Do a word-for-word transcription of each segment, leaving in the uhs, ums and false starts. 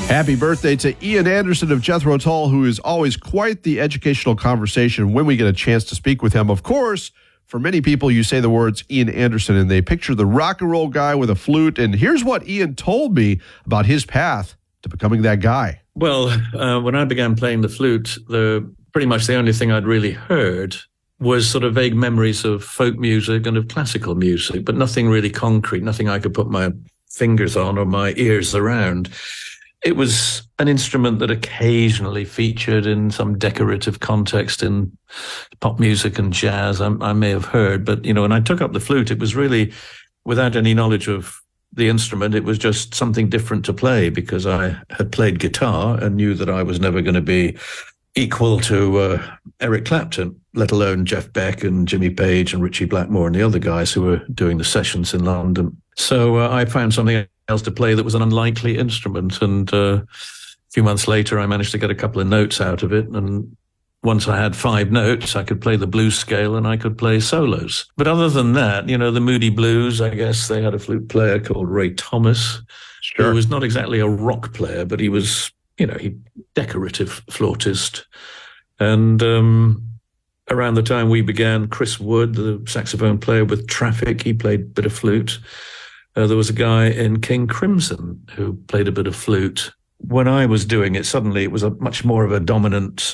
Happy birthday to Ian Anderson of Jethro Tull, who is always quite the educational conversation when we get a chance to speak with him. Of course, for many people, you say the words Ian Anderson and they picture the rock and roll guy with a flute. And here's what Ian told me about his path to becoming that guy. Well, uh, when I began playing the flute, the pretty much the only thing I'd really heard was sort of vague memories of folk music and of classical music, but nothing really concrete, nothing I could put my fingers on or my ears around. It was an instrument that occasionally featured in some decorative context in pop music and jazz, I, I may have heard. But, you know, when I took up the flute, it was really without any knowledge of the instrument. It was just something different to play because I had played guitar and knew that I was never going to be equal to uh, Eric Clapton, let alone Jeff Beck and Jimmy Page and Ritchie Blackmore and the other guys who were doing the sessions in London. So uh, I found something else to play that was an unlikely instrument. And uh, a few months later, I managed to get a couple of notes out of it. And once I had five notes, I could play the blues scale and I could play solos. But other than that, you know, the Moody Blues, I guess they had a flute player called Ray Thomas, sure, who was not exactly a rock player, but he was, you know, he decorative flautist. And um, around the time we began, Chris Wood, the saxophone player with Traffic, he played a bit of flute. Uh, there was a guy in King Crimson who played a bit of flute. When I was doing it, suddenly it was a much more of a dominant,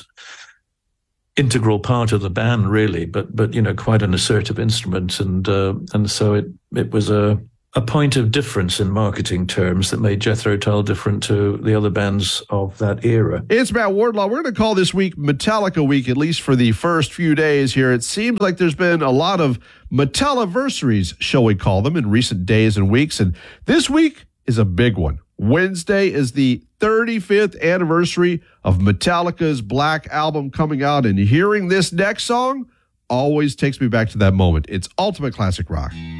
integral part of the band, really, but but you know, quite an assertive instrument, and uh, and so it it was a a point of difference in marketing terms that made Jethro Tull different to the other bands of that era. It's Matt Wardlaw. We're going to call this week Metallica Week, at least for the first few days here. It seems like there's been a lot of Metalliversaries, shall we call them, in recent days and weeks. And this week is a big one. Wednesday is the thirty-fifth anniversary of Metallica's Black Album coming out. And hearing this next song always takes me back to that moment. It's ultimate classic rock.